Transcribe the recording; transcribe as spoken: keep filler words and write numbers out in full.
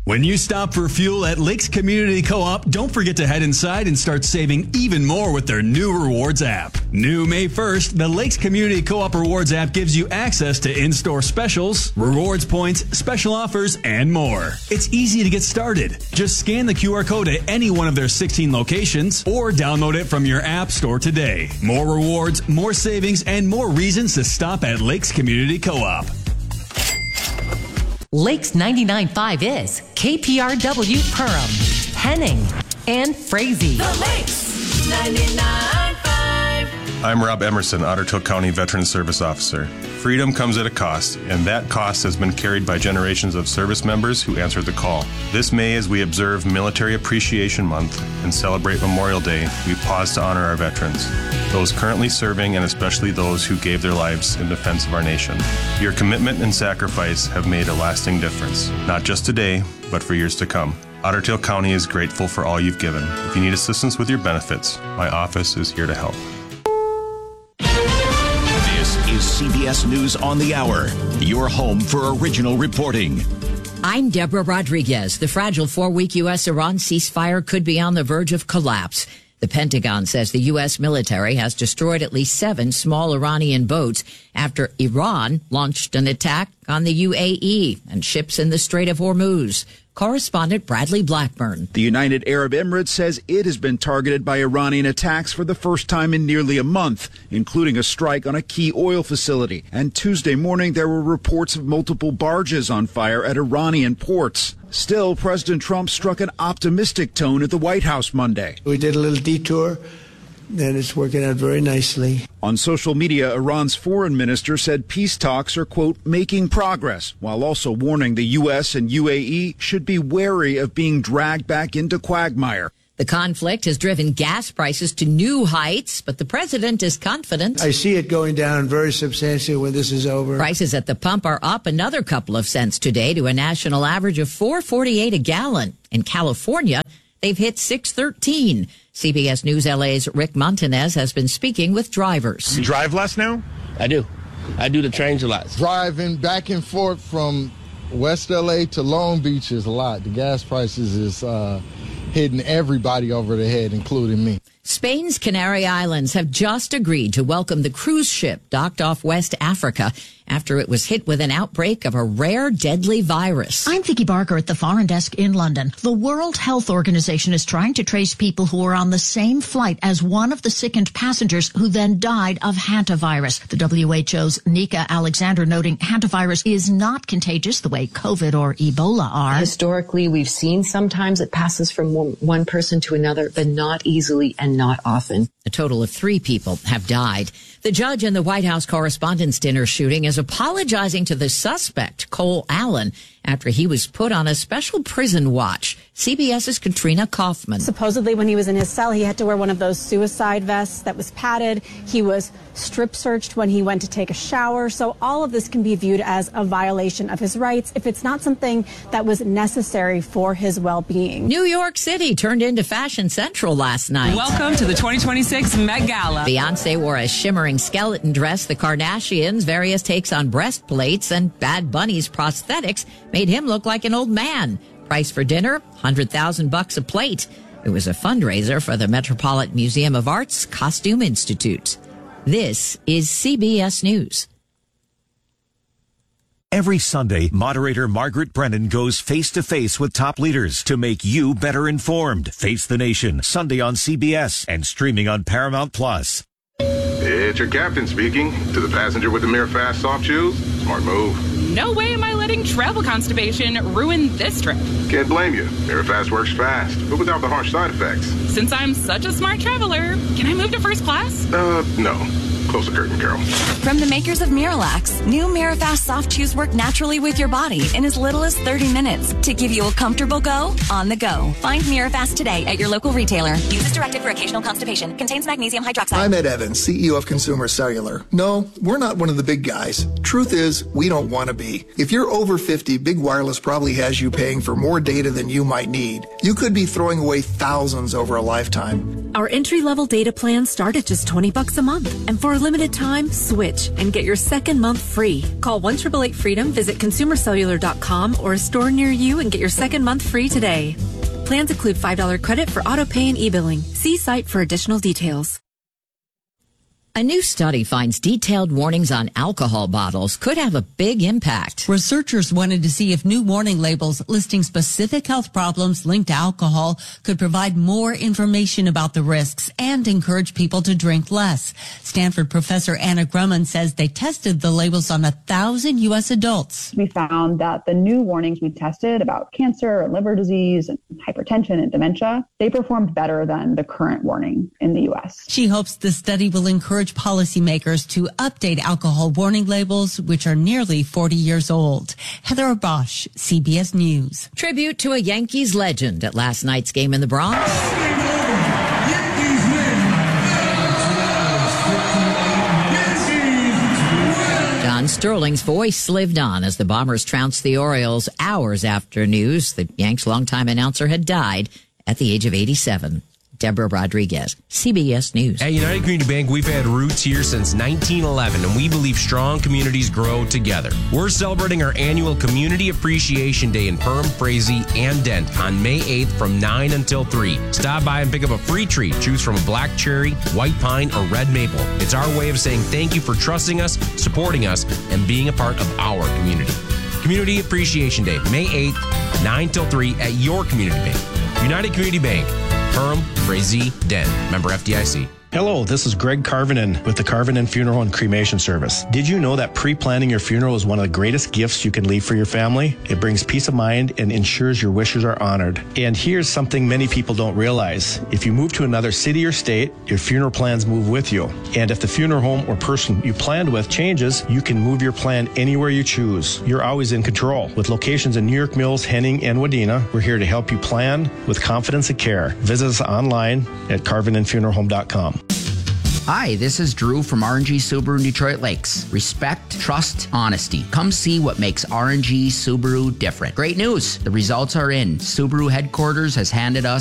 When you stop for fuel at Lakes Community Co-op, don't forget to head inside and start saving even more with their new Rewards app. New May first, the Lakes Community Co-op Rewards app gives you access to in-store specials, rewards points, special offers, and more. It's easy to get started. Just scan the Q R code at any one of their sixteen locations or download it from your app store today. More rewards, more savings, and more reasons to stop at Lakes Community Co-op. Lakes ninety-nine point five is K P R W Perham, Henning, and Frazee. The Lakes ninety-nine point five. I'm Rob Emerson, Otter Tail County Veteran Service Officer. Freedom comes at a cost, and that cost has been carried by generations of service members who answered the call. This May, as we observe Military Appreciation Month and celebrate Memorial Day, we pause to honor our veterans, those currently serving and especially those who gave their lives in defense of our nation. Your commitment and sacrifice have made a lasting difference, not just today, but for years to come. Otter Tail County is grateful for all you've given. If you need assistance with your benefits, my office is here to help. Is C B S News on the Hour, your home for original reporting. I'm Deborah Rodriguez. The fragile four-week U S-Iran ceasefire could be on the verge of collapse. The Pentagon says the U S military has destroyed at least seven small Iranian boats after Iran launched an attack on the U A E and ships in the Strait of Hormuz. Correspondent Bradley Blackburn. The United Arab Emirates says it has been targeted by Iranian attacks for the first time in nearly a month, including a strike on a key oil facility. And Tuesday morning, there were reports of multiple barges on fire at Iranian ports. Still, President Trump struck an optimistic tone at the White House Monday. We did a little detour, and it's working out very nicely. On social media, Iran's foreign minister said peace talks are, quote, making progress, while also warning the U S and U A E should be wary of being dragged back into quagmire. The conflict has driven gas prices to new heights, but the president is confident. I see it going down very substantially when this is over. Prices at the pump are up another couple of cents today to a national average of four forty-eight a gallon. In California, they've hit six thirteen. C B S News L A's Rick Montanez has been speaking with drivers. You drive less now? I do. I do the trains a lot. Driving back and forth from West L A to Long Beach is a lot. The gas prices is uh, hitting everybody over the head, including me. Spain's Canary Islands have just agreed to welcome the cruise ship docked off West Africa after it was hit with an outbreak of a rare, deadly virus. I'm Vicki Barker at the Foreign Desk in London. The World Health Organization is trying to trace people who were on the same flight as one of the sickened passengers who then died of hantavirus. The W H O's Nika Alexander noting hantavirus is not contagious the way COVID or Ebola are. Historically, we've seen sometimes it passes from one person to another, but not easily and not often. A total of three people have died. The judge in the White House Correspondents' Dinner shooting is apologizing to the suspect, Cole Allen, after he was put on a special prison watch. CBS's Katrina Kaufman. Supposedly when he was in his cell, he had to wear one of those suicide vests that was padded. He was strip searched when he went to take a shower. So all of this can be viewed as a violation of his rights if it's not something that was necessary for his well-being. New York City turned into Fashion Central last night. Welcome to the twenty twenty-six Met Gala. Beyonce wore a shimmering skeleton dress. The Kardashians' various takes on breastplates and Bad Bunny's prosthetics made him look like an old man. Price for dinner, one hundred thousand bucks a plate. It was a fundraiser for the Metropolitan Museum of Art's Costume Institute. This is C B S News. Every Sunday, moderator Margaret Brennan goes face-to-face with top leaders to make you better informed. Face the Nation, Sunday on C B S and streaming on Paramount Plus. It's your captain speaking. To the passenger with the Mirafast soft shoes, smart move. No way am I letting travel constipation ruin this trip. Can't blame you. Mirafast works fast, but without the harsh side effects. Since I'm such a smart traveler, can I move to first class? Uh, no. Close the curtain, Carol. From the makers of Miralax, new Mirafast soft chews work naturally with your body in as little as thirty minutes to give you a comfortable go on the go. Find Mirafast today at your local retailer. Use as directed for occasional constipation. Contains magnesium hydroxide. I'm Ed Evans, C E O of Consumer Cellular. No, we're not one of the big guys. Truth is, we don't want to be. If you're over fifty, Big Wireless probably has you paying for more data than you might need. You could be throwing away thousands over a lifetime. Our entry-level data plans start at just twenty bucks a month. And for a limited time, switch and get your second month free. Call one one eight eight eight freedom, visit consumer cellular dot com or a store near you and get your second month free today. Plans include five dollars credit for auto pay and e-billing. See site for additional details. A new study finds detailed warnings on alcohol bottles could have a big impact. Researchers wanted to see if new warning labels listing specific health problems linked to alcohol could provide more information about the risks and encourage people to drink less. Stanford professor Anna Grumman says they tested the labels on a thousand U S adults. We found that the new warnings we tested about cancer and liver disease and hypertension and dementia, they performed better than the current warning in the U S. She hopes the study will encourage policymakers to update alcohol warning labels, which are nearly forty years old. Heather Bosch, C B S News. Tribute to a Yankees legend at last night's game in the Bronx. John Sterling's voice lived on as the Bombers trounced the Orioles hours after news the Yanks' longtime announcer had died at the age of eighty-seven. Deborah Rodriguez, C B S News. At United Community Bank, we've had roots here since nineteen eleven, and we believe strong communities grow together. We're celebrating our annual Community Appreciation Day in Perham, Frazee, and Dent on May eighth from nine until three. Stop by and pick up a free tree. Choose from a black cherry, white pine, or red maple. It's our way of saying thank you for trusting us, supporting us, and being a part of our community. Community Appreciation Day, May eighth, nine till three at your community bank. United Community Bank. Perham, Frazee, Dent. Member F D I C. Hello, this is Greg Carvinen with the Carvinen Funeral and Cremation Service. Did you know that pre-planning your funeral is one of the greatest gifts you can leave for your family? It brings peace of mind and ensures your wishes are honored. And here's something many people don't realize. If you move to another city or state, your funeral plans move with you. And if the funeral home or person you planned with changes, you can move your plan anywhere you choose. You're always in control. With locations in New York Mills, Henning, and Wadena, we're here to help you plan with confidence and care. Visit us online at carvinen funeral home dot com. Hi, this is Drew from R and G Subaru Detroit Lakes. Respect, trust, honesty. Come see what makes R and G Subaru different. Great news! The results are in. Subaru headquarters has handed us